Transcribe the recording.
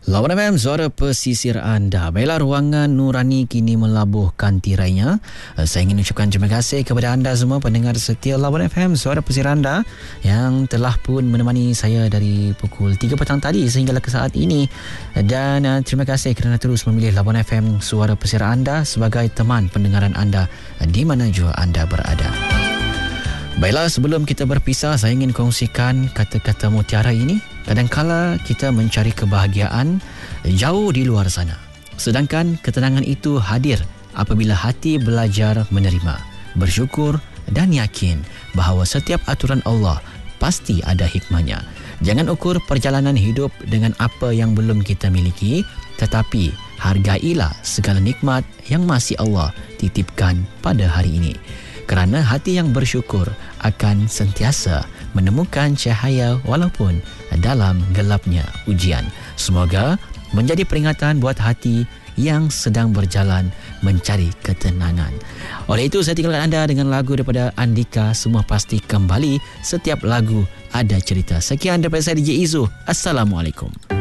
Lawan FM, suara pesisir anda. Baiklah, ruangan Nurani kini melabuhkan tirainya. Saya ingin ucapkan terima kasih kepada anda semua pendengar setia Lawan FM, suara pesisir anda, yang telah pun menemani saya dari pukul 3 petang tadi sehinggalah ke saat ini. Dan terima kasih kerana terus memilih Lawan FM, suara pesisir anda, sebagai teman pendengaran anda di mana jua anda berada. Baiklah, sebelum kita berpisah, saya ingin kongsikan kata-kata mutiara ini. Kadangkala kita mencari kebahagiaan jauh di luar sana. Sedangkan ketenangan itu hadir apabila hati belajar menerima, bersyukur dan yakin bahawa setiap aturan Allah pasti ada hikmahnya. Jangan ukur perjalanan hidup dengan apa yang belum kita miliki, tetapi hargailah segala nikmat yang masih Allah titipkan pada hari ini. Kerana hati yang bersyukur akan sentiasa menemukan cahaya walaupun dalam gelapnya ujian. Semoga menjadi peringatan buat hati yang sedang berjalan mencari ketenangan. Oleh itu, saya tinggalkan anda dengan lagu daripada Andika, Semua Pasti Kembali. Setiap lagu ada cerita. Sekian daripada saya, DJ Izu. Assalamualaikum.